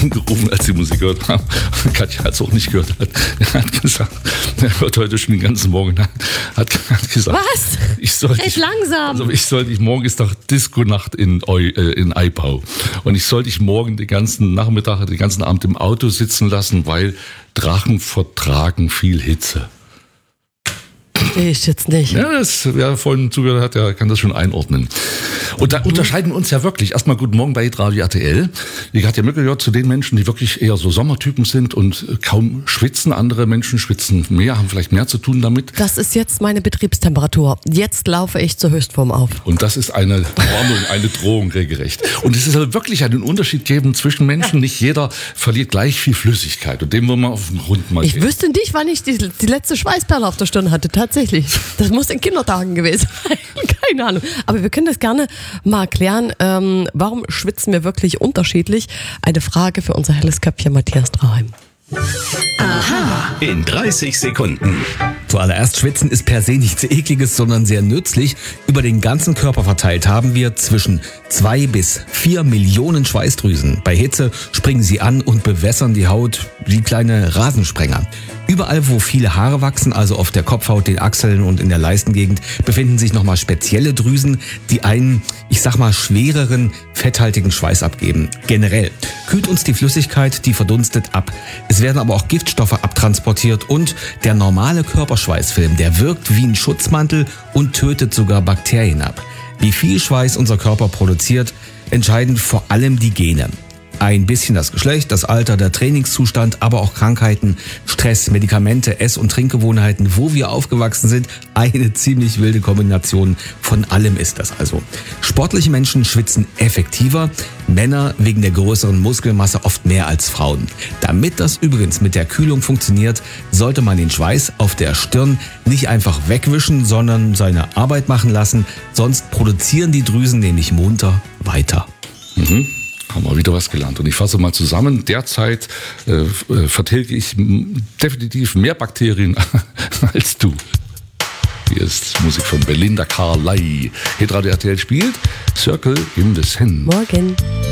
angerufen, als die Musik gehört haben. Katja hat es auch nicht gehört. Er hat gesagt, er hört heute schon den ganzen Morgen. Hat gesagt, was? Red langsam. Also morgen ist doch Disco-Nacht in Eibau. Und ich soll dich morgen den ganzen Nachmittag, den ganzen Abend im Auto sitzen lassen, weil Drachen vertragen viel Hitze. Verstehe ich jetzt nicht. Ja, wer vorhin zugehört hat, der kann das schon einordnen. Und da unterscheiden wir uns ja wirklich. Erstmal guten Morgen bei Radio RTL. Die Katja Mücke gehört zu den Menschen, die wirklich eher so Sommertypen sind und kaum schwitzen. Andere Menschen schwitzen mehr, haben vielleicht mehr zu tun damit. Das ist jetzt meine Betriebstemperatur. Jetzt laufe ich zur Höchstform auf. Und das ist eine Warnung, eine Drohung regelrecht. Und es ist wirklich einen Unterschied geben zwischen Menschen. Nicht jeder verliert gleich viel Flüssigkeit. Und dem wollen wir auf den Grund mal gehen. Ich wüsste nicht, wann ich die letzte Schweißperle auf der Stirn hatte. Tatsächlich. Das muss in Kindertagen gewesen sein. Keine Ahnung. Aber wir können das gerne mal erklären. Warum schwitzen wir wirklich unterschiedlich? Eine Frage für unser helles Köpfchen Matthias Traheim. Aha. In 30 Sekunden. Zuallererst, Schwitzen ist per se nichts Ekliges, sondern sehr nützlich. Über den ganzen Körper verteilt haben wir zwischen 2 bis 4 Millionen Schweißdrüsen. Bei Hitze springen sie an und bewässern die Haut wie kleine Rasensprenger. Überall, wo viele Haare wachsen, also auf der Kopfhaut, den Achseln und in der Leistengegend, befinden sich nochmal spezielle Drüsen, die einen, ich sag mal, schwereren, fetthaltigen Schweiß abgeben. Generell kühlt uns die Flüssigkeit, die verdunstet, ab. Es werden aber auch Giftstoffe abtransportiert und der normale Körperschweißfilm, der wirkt wie ein Schutzmantel und tötet sogar Bakterien ab. Wie viel Schweiß unser Körper produziert, entscheiden vor allem die Gene. Ein bisschen das Geschlecht, das Alter, der Trainingszustand, aber auch Krankheiten, Stress, Medikamente, Ess- und Trinkgewohnheiten, wo wir aufgewachsen sind. Eine ziemlich wilde Kombination von allem ist das also. Sportliche Menschen schwitzen effektiver, Männer wegen der größeren Muskelmasse oft mehr als Frauen. Damit das übrigens mit der Kühlung funktioniert, sollte man den Schweiß auf der Stirn nicht einfach wegwischen, sondern seine Arbeit machen lassen, sonst produzieren die Drüsen nämlich munter weiter. Haben wir wieder was gelernt. Und ich fasse mal zusammen. Derzeit vertilge ich definitiv mehr Bakterien als du. Hier ist Musik von Belinda Carlisle. Hitradio RTL spielt Circle in the Sun. Morgen.